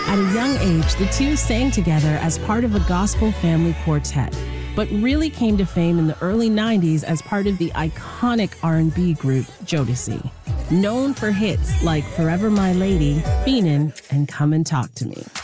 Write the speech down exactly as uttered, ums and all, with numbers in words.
At a young age, the two sang together as part of a gospel family quartet, but really came to fame in the early nineties as part of the iconic R and B group Jodeci, known for hits like Forever My Lady, Fiendin', and Come and Talk to Me.